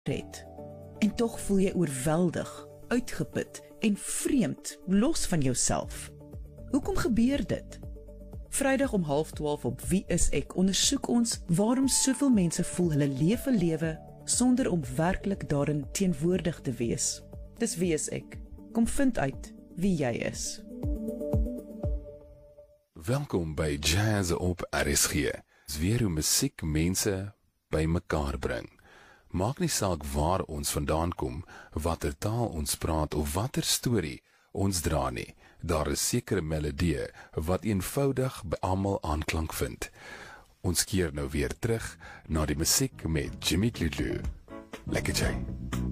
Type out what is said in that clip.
het. En tog voel jy oorweldig, uitgeput en vreemd, los van jouself. Hoekom gebeur dit? Vrydag om 11:30 op Wie is ek ondersoek ons waarom soveel mense voel hulle leef 'n lewe sonder om werklik daarin teenwoordig te wees. Dis Wie is ek? Kom vind uit wie jy is. Welkom by Jazz op RSG. Dis weer hoe musiek mense by mekaar bring. Maak nie saak waar ons vandaan kom, watter taal ons praat of watter storie ons dra nie. Daar is sekere melodieë wat eenvoudig by almal aanklank vind. Ons keer nou weer terug na die musiek met Jimmy Clitou. Lekker jy.